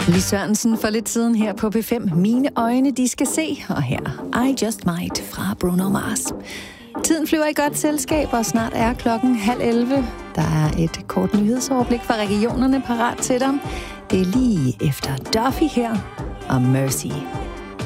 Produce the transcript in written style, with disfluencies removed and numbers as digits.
Lis Sørensen for lidt siden her på P5. Mine øjne, de skal se. Og her, I Just Might fra Bruno Mars. Tiden flyver i godt selskab, og snart er klokken 10:30. Der er et kort nyhedsoverblik fra regionerne parat til dig. Det er lige efter Duffy her og Mercy.